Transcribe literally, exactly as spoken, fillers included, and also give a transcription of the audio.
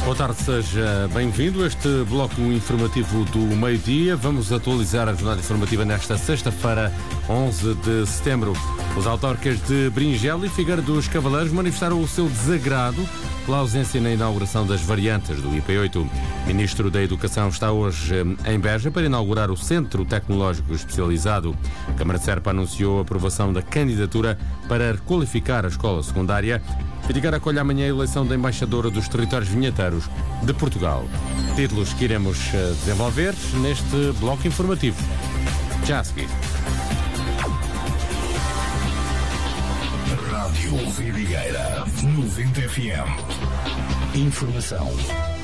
Boa tarde, seja bem-vindo a este bloco informativo do meio-dia. Vamos atualizar a jornada informativa nesta sexta-feira, onze de setembro. Os autarcas de Bringela e Figueira dos Cavaleiros manifestaram o seu desagrado pela ausência na inauguração das variantes do I P oito. O Ministro da Educação está hoje em Beja para inaugurar o Centro Tecnológico Especializado. A Câmara de Serpa anunciou a aprovação da candidatura para requalificar a escola secundária. Figueira acolhe amanhã a eleição da embaixadora dos territórios vinheteiros de Portugal. Títulos que iremos desenvolver neste bloco informativo. Já a seguir. Rádio Figueira, noventa F M. Informação